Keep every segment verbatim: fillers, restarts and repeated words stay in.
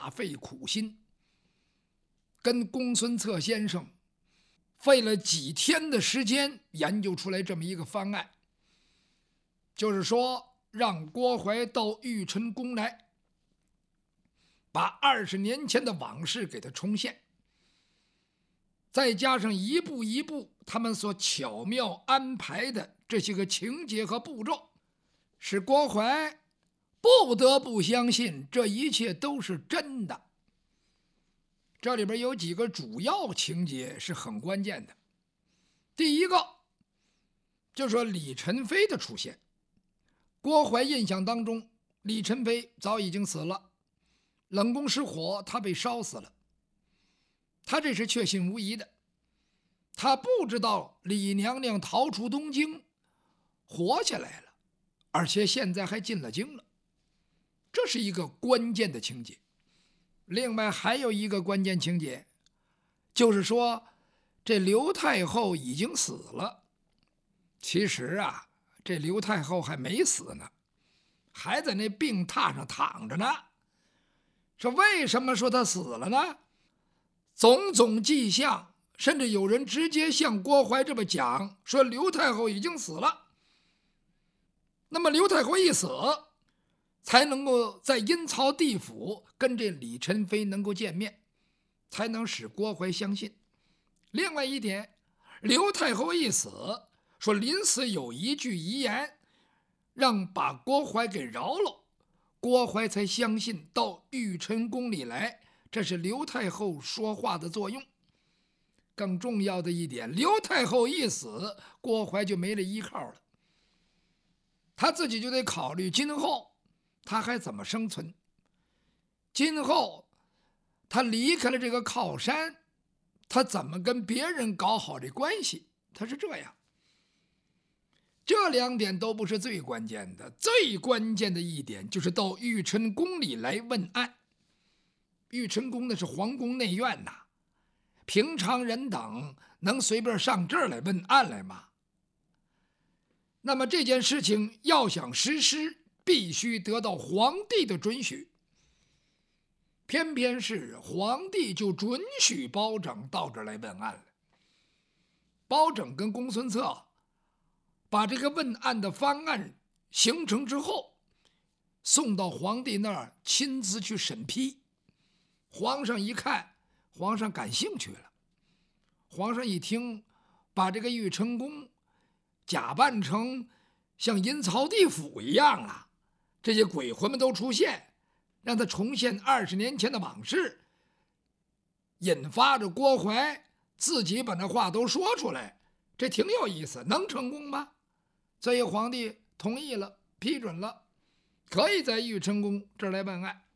大费苦心，跟公孙策先生费了几天的时间研究出来这么一个方案，就是说让郭淮到玉琛宫来，把二十年前的往事给他重现，再加上一步一步他们所巧妙安排的这些个情节和步骤，使郭淮不得不相信这一切都是真的。这里边有几个主要情节是很关键的。第一个就是说李宸妃的出现。郭淮印象当中，李宸妃早已经死了，冷宫失火，她被烧死了，他这是确信无疑的。他不知道李娘娘逃出东京活下来了，而且现在还进了京了，这是一个关键的情节。另外还有一个关键情节，就是说这刘太后已经死了。其实啊，这刘太后还没死呢，还在那病榻上躺着呢。说为什么说她死了呢？种种迹象，甚至有人直接向郭淮这么讲，说刘太后已经死了。那么刘太后一死，才能够在阴曹地府跟这李宸妃能够见面，才能使郭淮相信。另外一点，刘太后一死，说临死有一句遗言，让把郭淮给饶了，郭淮才相信到玉琛宫里来，这是刘太后说话的作用。更重要的一点，刘太后一死，郭淮就没了依靠了，他自己就得考虑今后他还怎么生存，今后他离开了这个靠山，他怎么跟别人搞好这关系，他是这样。这两点都不是最关键的，最关键的一点就是到玉琛宫里来问案。玉琛宫那是皇宫内院呐，平常人等能随便上这儿来问案来吗？那么这件事情要想实施，必须得到皇帝的准许。偏偏是皇帝就准许包拯到这儿来问案了。包拯跟公孙策把这个问案的方案形成之后，送到皇帝那儿亲自去审批。皇上一看，皇上感兴趣了。皇上一听，把这个玉琛宫假扮成像阴曹地府一样啊，这些鬼魂们都出现，让他重现二十年前的往事，引发着郭淮自己把那话都说出来，这挺有意思，能成功吗？所以皇帝同意了，批准了，可以在玉琛宫这儿来问案。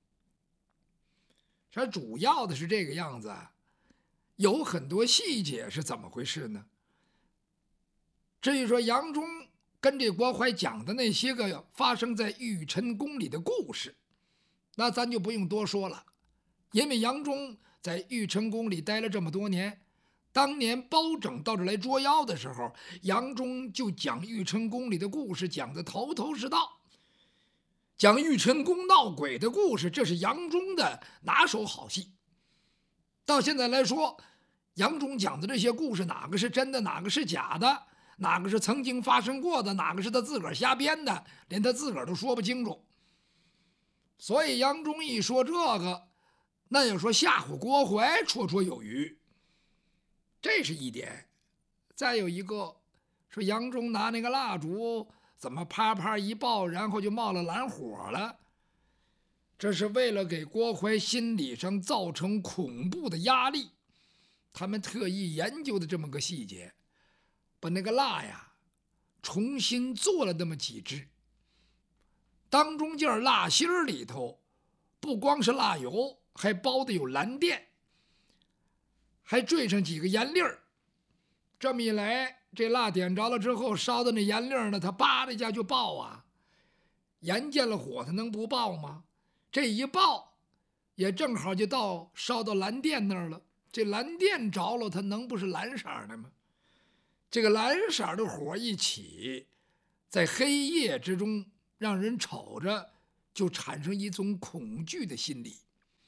这主要的是这个样子，有很多细节是怎么回事呢？至于说杨忠跟这郭淮讲的那些个发生在玉琛宫里的故事，那咱就不用多说了，因为杨忠在玉琛宫里待了这么多年，当年包拯到这来捉妖的时候，杨忠就讲玉琛宫里的故事，讲得头头是道。讲玉琛宫闹鬼的故事，这是杨忠的拿手好戏。到现在来说，杨忠讲的这些故事，哪个是真的，哪个是假的，哪个是曾经发生过的，哪个是他自个儿瞎编的，连他自个儿都说不清楚。所以杨忠一说这个，那要说吓唬郭淮绰绰有余，这是一点。再有一个说杨忠拿那个蜡烛怎么啪啪一爆，然后就冒了蓝火了，这是为了给郭淮心理上造成恐怖的压力，他们特意研究的这么个细节，把那个蜡呀重新做了那么几支，当中件蜡芯儿里头不光是蜡油，还包的有蓝靛，还缀上几个盐粒儿。这么一来，这蜡点着了之后，烧的那盐粒儿呢，它叭的一下就爆啊！盐见了火，它能不爆吗？这一爆，也正好就到烧到蓝靛那儿了。这蓝靛着了，它能不是蓝色的吗？这个蓝色的火一起，在黑夜之中让人瞅着就产生一种恐惧的心理。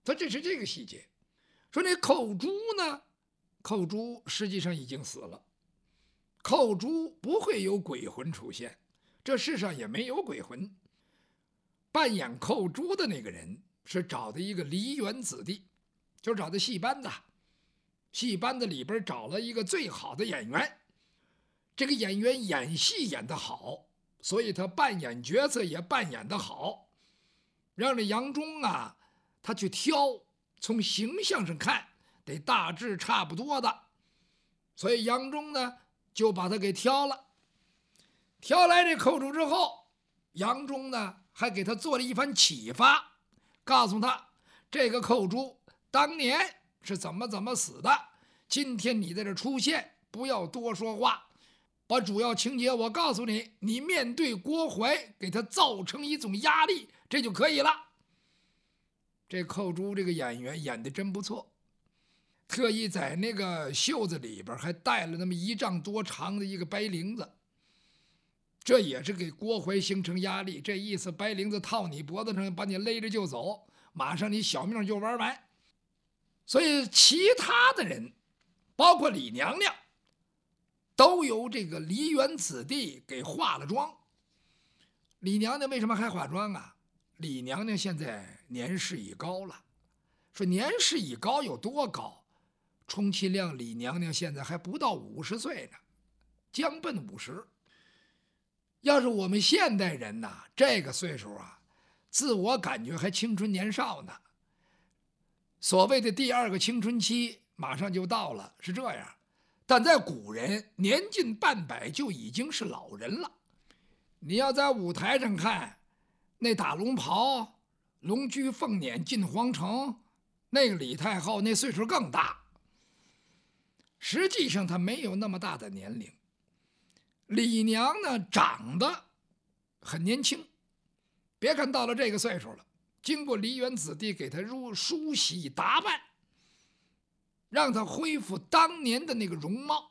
他这是这个细节。说那寇珠呢，寇珠实际上已经死了，寇珠不会有鬼魂出现，这世上也没有鬼魂。扮演寇珠的那个人是找的一个梨园子弟，就找的戏班子，戏班子里边找了一个最好的演员，这个演员演戏演得好，所以他扮演角色也扮演得好，让这杨忠啊他去挑，从形象上看得大致差不多的，所以杨忠呢就把他给挑了。挑来这寇珠之后，杨忠呢还给他做了一番启发，告诉他这个寇珠当年是怎么怎么死的，今天你在这出现，不要多说话，把主要情节我告诉你，你面对郭槐给他造成一种压力，这就可以了。这寇珠这个演员演得真不错，特意在那个袖子里边还带了那么一丈多长的一个白绫子，这也是给郭槐形成压力，这意思白绫子套你脖子上，把你勒着就走，马上你小命就玩完。所以其他的人包括李娘娘都由这个梨园子弟给化了妆。李娘娘为什么还化妆啊？李娘娘现在年事已高了，说年事已高有多高？充其量李娘娘现在还不到五十岁呢，将奔五十。要是我们现代人呐，这个岁数啊，自我感觉还青春年少呢。所谓的第二个青春期马上就到了，是这样。但在古人，年近半百就已经是老人了。你要在舞台上看，那打龙袍、龙驹凤辇进皇城，那个李太后那岁数更大。实际上她没有那么大的年龄。李娘呢长得很年轻，别看到了这个岁数了，经过梨园子弟给她入梳洗打扮，让她恢复当年的那个容貌。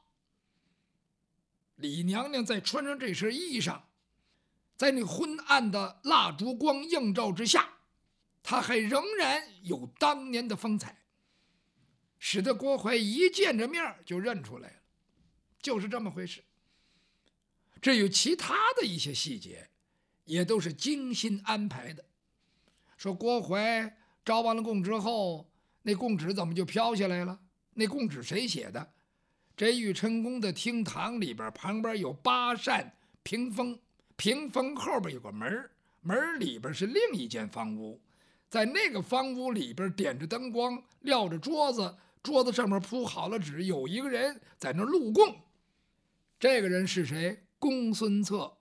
李娘娘再穿上这身衣裳，在那昏暗的蜡烛光映照之下，她还仍然有当年的风采，使得郭槐一见着面就认出来了，就是这么回事。至于其他的一些细节，也都是精心安排的。说郭槐招完了供之后，那供纸怎么就飘下来了？那供纸谁写的？这玉琛宫的厅堂里边，旁边有八扇屏风，屏风后边有个门，门里边是另一间房屋，在那个房屋里边点着灯光，撂着桌子，桌子上面铺好了纸，有一个人在那录供。这个人是谁？公孙策。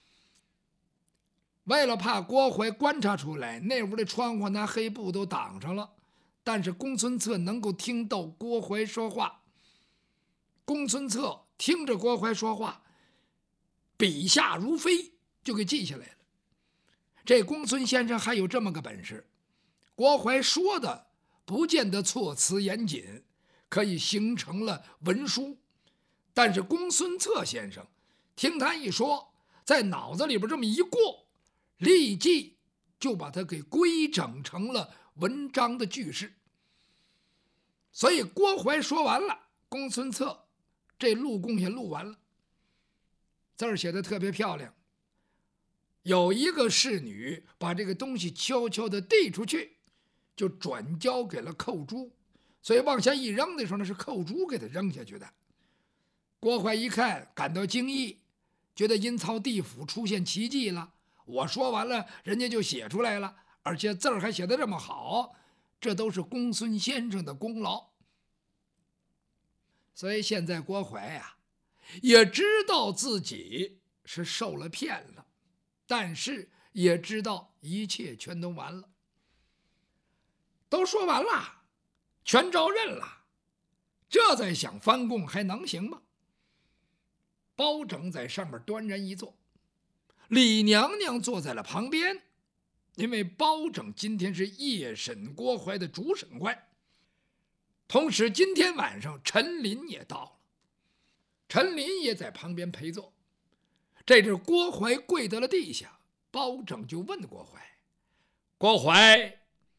为了怕郭槐观察出来，那屋的窗户拿黑布都挡上了，但是公孙策能够听到郭槐说话。公孙策听着郭槐说话，笔下如飞，就给记下来了。这公孙先生还有这么个本事，郭槐说的不见得措辞严谨，可以形成了文书，但是公孙策先生听他一说，在脑子里边这么一过，立即就把它给规整成了文章的句式。所以郭槐说完了，公孙策这录供也录完了，字儿写的特别漂亮。有一个侍女把这个东西悄悄地递出去，就转交给了寇珠，所以往下一扔的时候，那是寇珠给他扔下去的。郭槐一看，感到惊异，觉得阴曹地府出现奇迹了。我说完了，人家就写出来了，而且字儿还写得这么好，这都是公孙先生的功劳。所以现在郭槐呀、啊，也知道自己是受了骗了，但是也知道一切全都完了，都说完了，全招认了，这再想翻供还能行吗？包拯在上面端然一坐，李娘娘坐在了旁边，因为包拯今天是夜审郭槐的主审官，同时今天晚上陈琳也到了，陈琳也在旁边陪坐。这时郭槐跪到了地下，包拯就问郭槐：郭槐，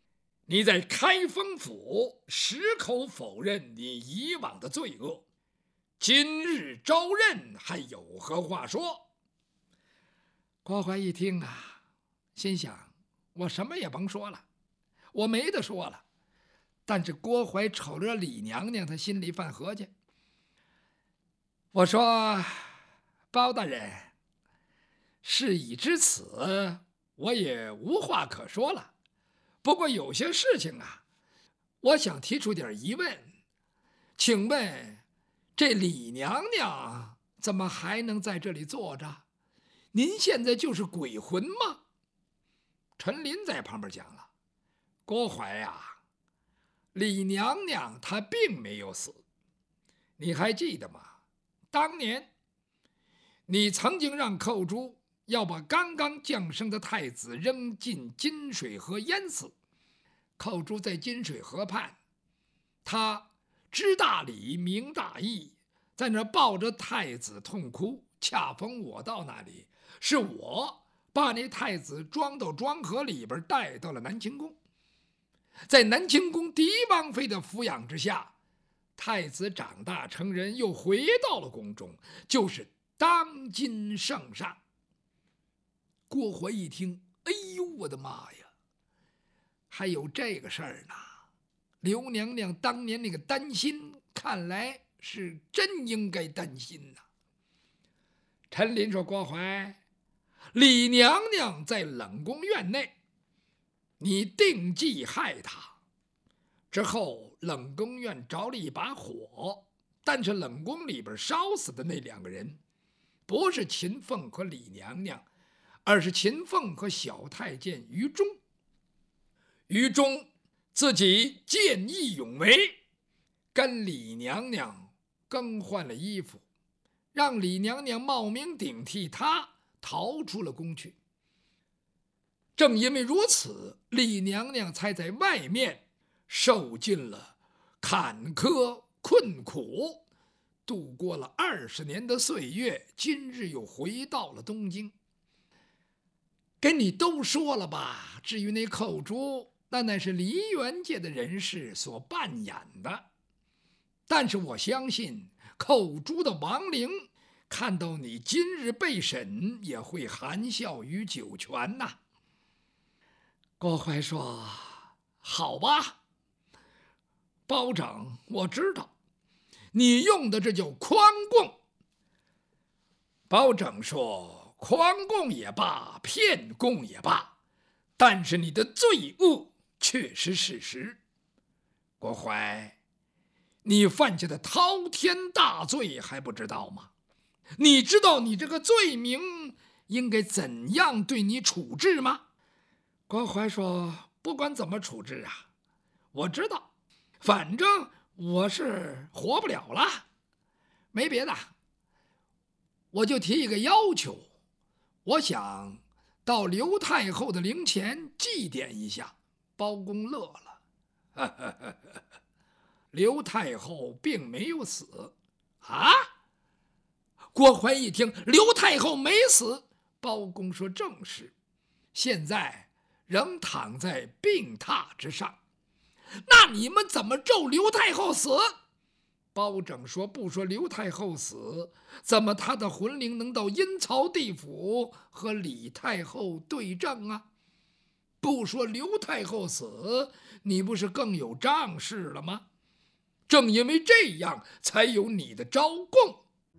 你在开封府矢口否认你以往的罪恶，今日招认还有何话说？郭槐一听啊，心想我什么也甭说了，我没得说了。但是郭槐瞅着李娘娘，他心里犯合计。我说包大人，事已至此，我也无话可说了。不过有些事情啊，我想提出点疑问，请问这李娘娘怎么还能在这里坐着？您现在就是鬼魂吗？陈琳在旁边讲了，郭槐呀，李娘娘她并没有死，你还记得吗？当年你曾经让寇珠要把刚刚降生的太子扔进金水河淹死。寇珠在金水河畔，他知大礼明大义，在那抱着太子痛哭。恰逢我到那里，是我把那太子装到庄河里边，带到了南清宫。在南清宫狄王妃的抚养之下，太子长大成人，又回到了宫中，就是当今圣上。郭槐一听，哎呦我的妈呀，还有这个事儿呢！刘娘娘当年那个担心，看来是真应该担心呐。陈琳说：“郭槐，李娘娘在冷宫院内，你定计害她。之后，冷宫院着了一把火，但是冷宫里边烧死的那两个人，不是秦凤和李娘娘，而是秦凤和小太监于忠。于忠自己见义勇为，跟李娘娘更换了衣服，让李娘娘冒名顶替他逃出了宫去。正因为如此，李娘娘才在外面受尽了坎坷困苦，度过了二十年的岁月，今日又回到了东京。跟你都说了吧，至于那寇珠，那乃是梨园界的人士所扮演的。但是我相信寇珠的亡灵看到你今日被审，也会含笑于九泉呐。郭槐说：“好吧，包拯，我知道你用的这叫诓供。”包拯说：“诓供也罢，骗供也罢，但是你的罪恶却是事实。郭槐，你犯下的滔天大罪还不知道吗？你知道你这个罪名应该怎样对你处置吗？”郭槐说：“不管怎么处置啊，我知道，反正我是活不了了，没别的，我就提一个要求，我想到刘太后的灵前祭奠一下。”包公乐了，刘太后并没有死啊！郭槐一听刘太后没死，包公说：“正是，现在仍躺在病榻之上。那你们怎么咒刘太后死？”包拯说：“不说刘太后死，怎么她的魂灵能到阴曹地府和李太后对证啊？不说刘太后死，你不是更有仗势了吗？正因为这样，才有你的招供。”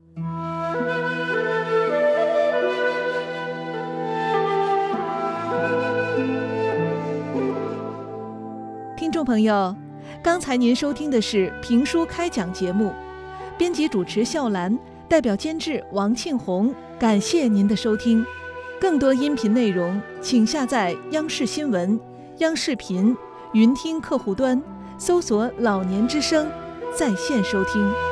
听众朋友，刚才您收听的是评书开讲节目，编辑主持笑兰，代表监制王庆红，感谢您的收听。更多音频内容，请下载央视新闻、央视频、云听客户端，搜索“老年之声”，在线收听。